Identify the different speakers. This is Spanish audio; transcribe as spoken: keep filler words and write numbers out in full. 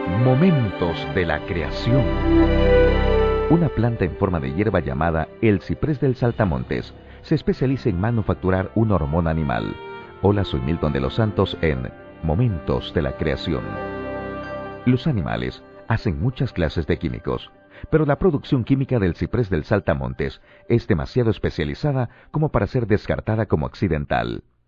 Speaker 1: Momentos de la creación. Una planta en forma de hierba llamada el ciprés del saltamontes se especializa en manufacturar una hormona animal. Hola, soy Milton de los Santos en Momentos de la creación. Los animales hacen muchas clases de químicos, pero la producción química del ciprés del saltamontes es demasiado especializada como para ser descartada como accidental.